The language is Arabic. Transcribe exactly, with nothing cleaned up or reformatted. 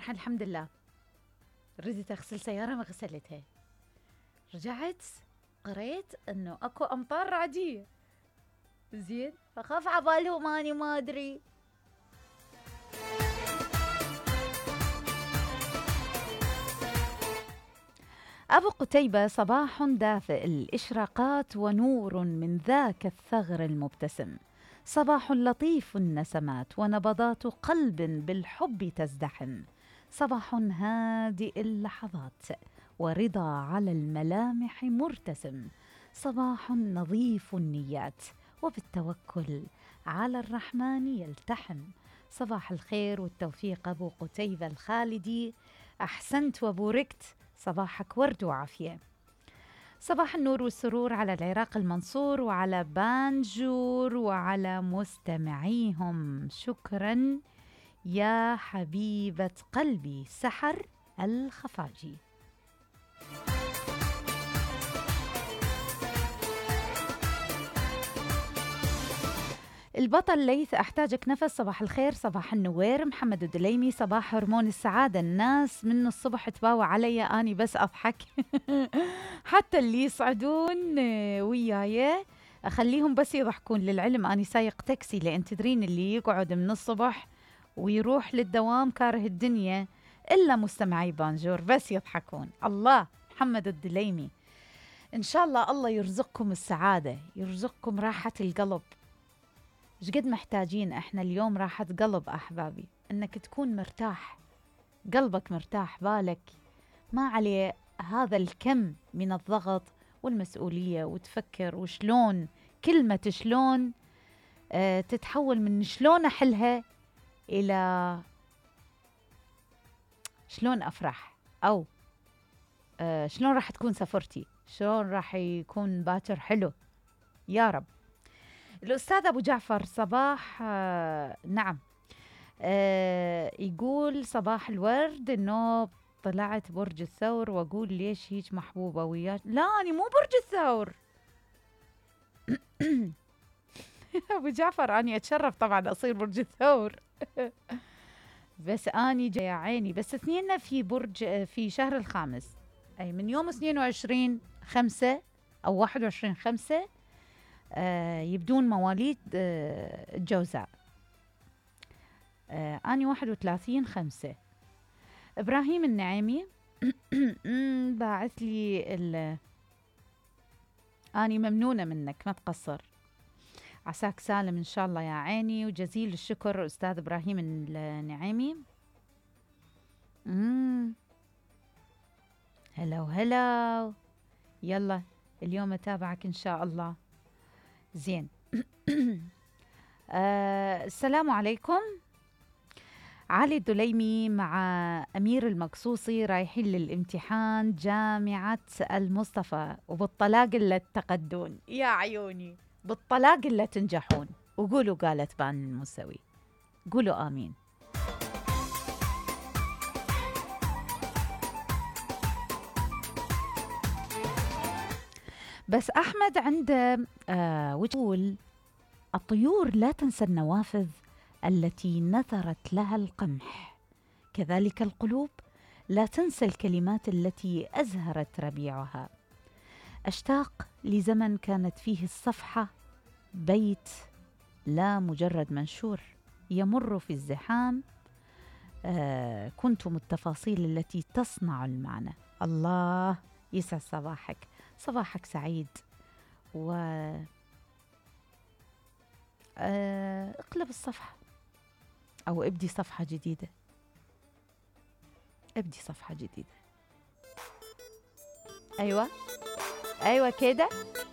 فرحان الحمد لله. رديت اغسل سيارة ما غسلتها، رجعت قريت انه اكو امطار رعدية، زين فخاف عبالهم اني ما ادري. أبو قتيبة: صباح دافئ الإشراقات ونور من ذاك الثغر المبتسم، صباح لطيف النسمات ونبضات قلب بالحب تزدحم، صباح هادئ اللحظات ورضا على الملامح مرتسم، صباح نظيف النيات وبالتوكل على الرحمن يلتحم. صباح الخير والتوفيق أبو قتيبة الخالدي، أحسنت وبوركت، صباحك ورد وعافية. صباح النور والسرور على العراق المنصور وعلى بانجور وعلى مستمعيهم. شكرا يا حبيبة قلبي سحر الخفاجي. البطل ليث: أحتاجك نفس. صباح الخير. صباح النوير محمد الدليمي: صباح هرمون السعادة، الناس من الصبح تباوع علي أني بس أضحك حتى اللي يصعدون وياي أخليهم بس يضحكون. للعلم أني سايق تاكسي، لأن تدرين اللي يقعد من الصبح ويروح للدوام كاره الدنيا إلا مستمعي بانجور بس يضحكون. الله. محمد الدليمي: إن شاء الله الله يرزقكم السعادة، يرزقكم راحة القلب. ايش قد محتاجين احنا اليوم راحة قلب احبابي، انك تكون مرتاح، قلبك مرتاح، بالك ما عليه هذا الكم من الضغط والمسؤولية، وتفكر وشلون كلمة شلون اه تتحول من شلون احلها الى شلون افرح، او اه شلون راح تكون سفرتي، شلون راح يكون باكر حلو. يا رب. الأستاذ أبو جعفر: صباح آه نعم آه يقول صباح الورد، إنه طلعت برج الثور وأقول ليش هيك محبوبة وياك. لا أنا مو برج الثور أبو جعفر أنا أتشرف طبعا أصير برج الثور بس أني جاي عيني، بس اثنيننا في برج في شهر الخامس، أي من يوم اثنين وعشرين خمسة أو واحد وعشرين خمسة آه يبدون مواليد آه الجوزاء. آه أنا واحد وثلاثين خمسة. إبراهيم النعيمي باعث لي ال أني ممنونة منك ما تقصر، عساك سالم إن شاء الله يا عيني، وجزيل الشكر أستاذ إبراهيم النعيمي. مم. هلا وهلا، يلا اليوم أتابعك إن شاء الله. زين. آه السلام عليكم. علي الدليمي مع أمير المقصوصي رايحين للامتحان جامعة المصطفى، وبالطلاق اللي تقدون يا عيوني، بالطلاق اللي تنجحون. وقولوا قالت بان المسوي، قولوا آمين. بس أحمد عنده آه ويقول: الطيور لا تنسى النوافذ التي نثرت لها القمح، كذلك القلوب لا تنسى الكلمات التي أزهرت ربيعها. أشتاق لزمن كانت فيه الصفحة بيت لا مجرد منشور يمر في الزحام. آه كنتم التفاصيل التي تصنع المعنى. الله يسعد صباحك، صباحك سعيد. و آه اقلب الصفحة أو ابدي صفحة جديدة، ابدي صفحة جديدة. أيوة أيوة كده.